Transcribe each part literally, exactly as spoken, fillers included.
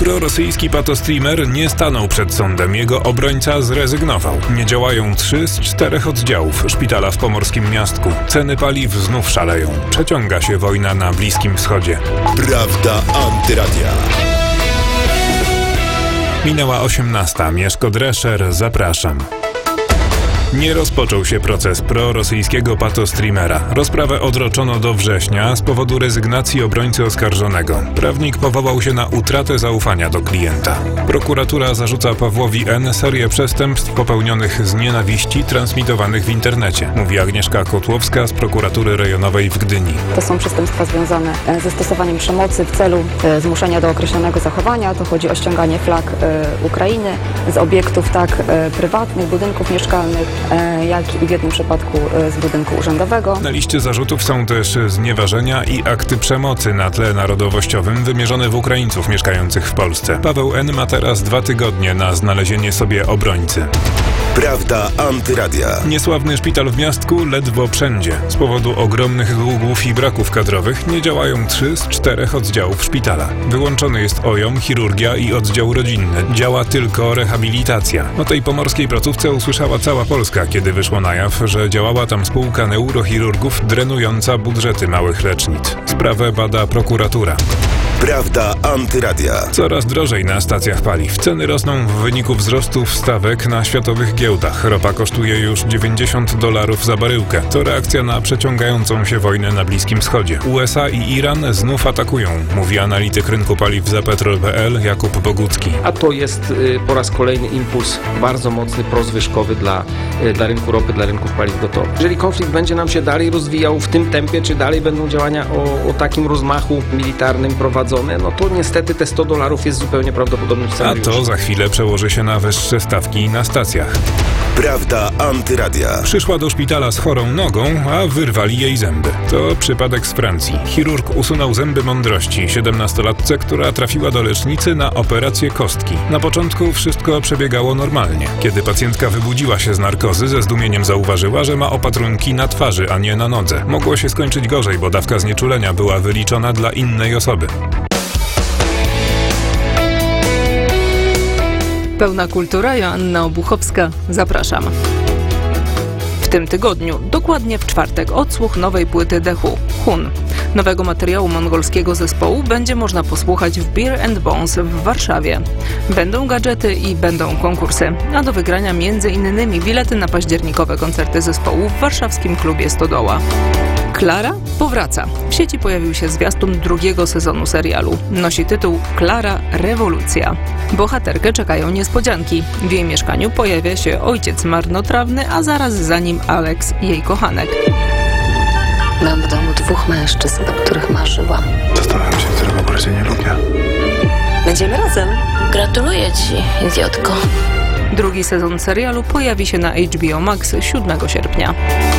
Prorosyjski patostreamer nie stanął przed sądem. Jego obrońca zrezygnował. Nie działają trzy z czterech oddziałów szpitala w pomorskim miastku. Ceny paliw znów szaleją. Przeciąga się wojna na Bliskim Wschodzie. Prawda Antyradia. Minęła osiemnasta. Mieszko Drescher, zapraszam. Nie rozpoczął się proces prorosyjskiego patostreamera. Rozprawę odroczono do września z powodu rezygnacji obrońcy oskarżonego. Prawnik powołał się na utratę zaufania do klienta. Prokuratura zarzuca Pawłowi N. serię przestępstw popełnionych z nienawiści transmitowanych w internecie, mówi Agnieszka Kotłowska z prokuratury rejonowej w Gdyni. To są przestępstwa związane ze stosowaniem przemocy w celu zmuszenia do określonego zachowania. To chodzi o ściąganie flag Ukrainy z obiektów tak prywatnych, budynków mieszkalnych, jak i w jednym przypadku z budynku urzędowego. Na liście zarzutów są też znieważenia i akty przemocy na tle narodowościowym wymierzone w Ukraińców mieszkających w Polsce. Paweł N. ma teraz dwa tygodnie na znalezienie sobie obrońcy. Prawda Antyradia. Niesławny szpital w miastku ledwo wszędzie. Z powodu ogromnych długów i braków kadrowych nie działają trzy z czterech oddziałów szpitala. Wyłączony jest O J O M, chirurgia i oddział rodzinny. Działa tylko rehabilitacja. O tej pomorskiej placówce usłyszała cała Polska, kiedy wyszło na jaw, że działała tam spółka neurochirurgów drenująca budżety małych lecznic. Sprawę bada prokuratura. Prawda Antyradia. Coraz drożej na stacjach paliw. Ceny rosną w wyniku wzrostu stawek na światowych giełdach. Ropa kosztuje już dziewięćdziesiąt dolarów za baryłkę. To reakcja na przeciągającą się wojnę na Bliskim Wschodzie. U S A i Iran znów atakują, mówi analityk rynku paliw Zapetrol kropka pe el Jakub Bogucki. A to jest y, po raz kolejny impuls bardzo mocny, prozwyżkowy dla, y, dla rynku ropy, dla rynków paliw gotowych. Jeżeli konflikt będzie nam się dalej rozwijał w tym tempie, czy dalej będą działania o, o takim rozmachu militarnym prowadzone, no to niestety te sto dolarów jest zupełnie prawdopodobnym A scenariuszem. to za chwilę przełoży się na wyższe stawki na stacjach. Prawda Antyradia. Przyszła do szpitala z chorą nogą, a wyrwali jej zęby. To przypadek z Francji. Chirurg usunął zęby mądrości siedemnastolatce, która trafiła do lecznicy na operację kostki. Na początku wszystko przebiegało normalnie. Kiedy pacjentka wybudziła się z narkozy, ze zdumieniem zauważyła, że ma opatrunki na twarzy, a nie na nodze. Mogło się skończyć gorzej, bo dawka znieczulenia była wyliczona dla innej osoby. Pełna kultura, Joanna Obuchowska. Zapraszam. W tym tygodniu, dokładnie w czwartek, odsłuch nowej płyty The Who, Hun. Nowego materiału mongolskiego zespołu będzie można posłuchać w Beer and Bones w Warszawie. Będą gadżety i będą konkursy, a do wygrania między innymi bilety na październikowe koncerty zespołu w warszawskim klubie Stodoła. Klara powraca. W sieci pojawił się zwiastun drugiego sezonu serialu. Nosi tytuł Klara Rewolucja. Bohaterkę czekają niespodzianki. W jej mieszkaniu pojawia się ojciec marnotrawny, a zaraz za nim Alex, jej kochanek. Mam w domu dwóch mężczyzn, o których marzyłam. Zastanawiam się, którego bardziej nie lubię. Będziemy razem. Gratuluję ci, idiotko. Drugi sezon serialu pojawi się na H B O Max siódmego sierpnia.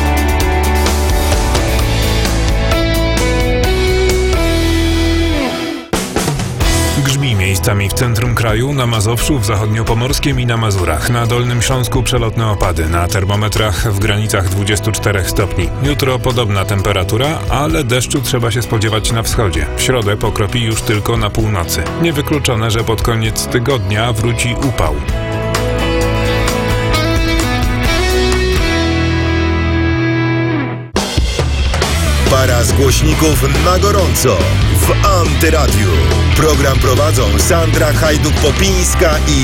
Grzmi miejscami w centrum kraju, na Mazowszu, w zachodniopomorskim i na Mazurach. Na Dolnym Śląsku przelotne opady, na termometrach w granicach dwudziestu czterech stopni. Jutro podobna temperatura, ale deszczu trzeba się spodziewać na wschodzie. W środę pokropi już tylko na północy. Niewykluczone, że pod koniec tygodnia wróci upał. Para z głośników na gorąco w Antyradiu. Program prowadzą Sandra Hajduk-Popińska i